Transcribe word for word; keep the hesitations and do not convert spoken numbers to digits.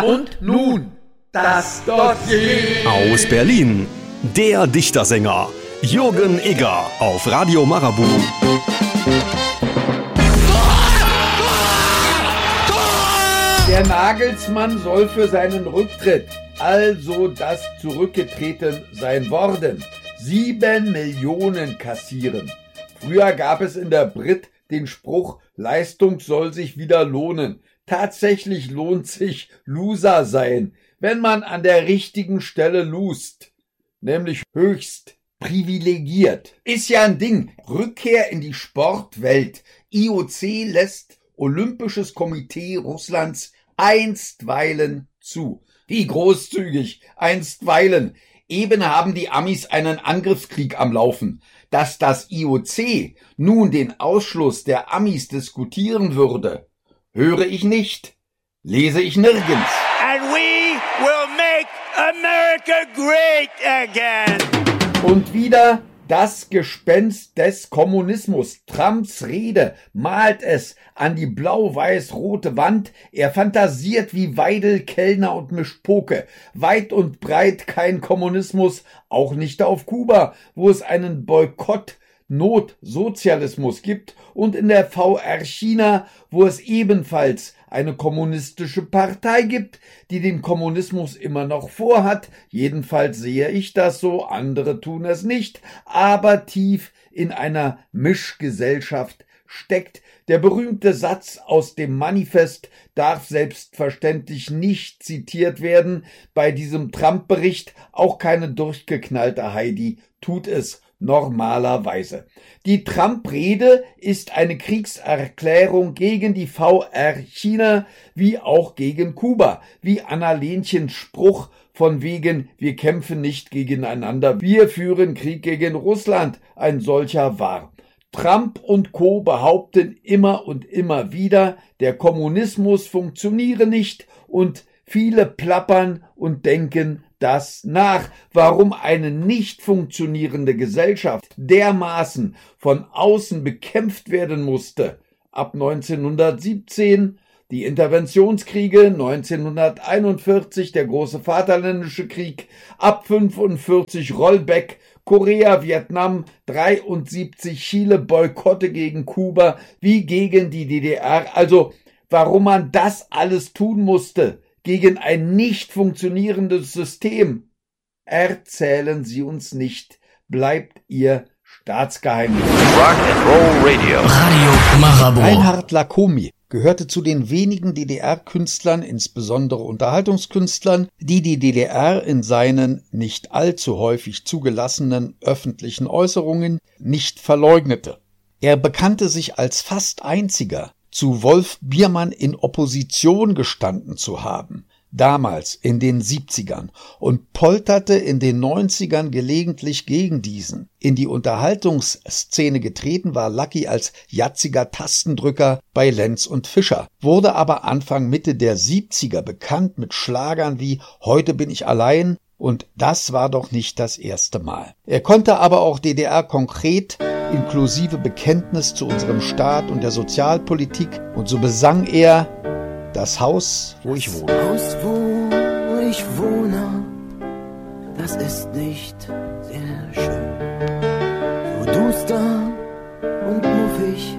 Und nun das Dossier. Aus Berlin, der Dichtersänger Jürgen Egger auf Radio Marabout. Der Nagelsmann soll für seinen Rücktritt, also das Zurückgetreten sein worden, sieben Millionen kassieren. Früher gab es in der Brit den Spruch, Leistung soll sich wieder lohnen. Tatsächlich lohnt sich Loser sein, wenn man an der richtigen Stelle lust, nämlich höchst privilegiert. Ist ja ein Ding. Rückkehr in die Sportwelt. I O C lässt Olympisches Komitee Russlands einstweilen zu. Wie großzügig, einstweilen. Eben haben die Amis einen Angriffskrieg am Laufen. Dass das I O C nun den Ausschluss der Amis diskutieren würde, höre ich nicht, lese ich nirgends. And we will make America great again. Und wieder das Gespenst des Kommunismus. Trumps Rede malt es an die blau-weiß-rote Wand. Er fantasiert wie Weidel, Kellner und mischt Poke. Weit und breit kein Kommunismus, auch nicht auf Kuba, wo es einen Boykott Notsozialismus gibt, und in der V R China, wo es ebenfalls eine kommunistische Partei gibt, die den Kommunismus immer noch vorhat. Jedenfalls sehe ich das so, andere tun es nicht, aber tief in einer Mischgesellschaft steckt. Der berühmte Satz aus dem Manifest darf selbstverständlich nicht zitiert werden. Bei diesem Trump-Bericht auch keine durchgeknallte Heidi tut es normalerweise. Die Trump-Rede ist eine Kriegserklärung gegen die V R China wie auch gegen Kuba, wie Anna-Lenchens Spruch von wegen, wir kämpfen nicht gegeneinander, wir führen Krieg gegen Russland, ein solcher war. Trump und Co. behaupten immer und immer wieder, der Kommunismus funktioniere nicht, und viele plappern und denken das nach, warum eine nicht funktionierende Gesellschaft dermaßen von außen bekämpft werden musste. Ab neunzehnhundertsiebzehn, die Interventionskriege, neunzehnhunderteinundvierzig, der große Vaterländische Krieg, ab fünfundvierzig Rollback, Korea, Vietnam, dreiundsiebzig Chile, Boykotte gegen Kuba wie gegen die D D R. Also warum man das alles tun musste gegen ein nicht funktionierendes System, erzählen Sie uns nicht. Bleibt Ihr Staatsgeheimnis. Rock and Roll Radio. Radio Marabout. Reinhard Lacomi gehörte zu den wenigen D D R-Künstlern, insbesondere Unterhaltungskünstlern, die die D D R in seinen nicht allzu häufig zugelassenen öffentlichen Äußerungen nicht verleugnete. Er bekannte sich als fast einziger zu Wolf Biermann in Opposition gestanden zu haben, damals in den siebzigern, und polterte in den neunzigern gelegentlich gegen diesen. In die Unterhaltungsszene getreten war Lucky als jatziger Tastendrücker bei Lenz und Fischer, wurde aber Anfang Mitte der siebziger bekannt mit Schlagern wie »Heute bin ich allein«, und das war doch nicht das erste Mal. Er konnte aber auch D D R konkret, inklusive Bekenntnis zu unserem Staat und der Sozialpolitik, und so besang er »Das Haus, wo ich wohne«. Das Haus, wo ich wohne, das ist nicht sehr schön. So duster und muffig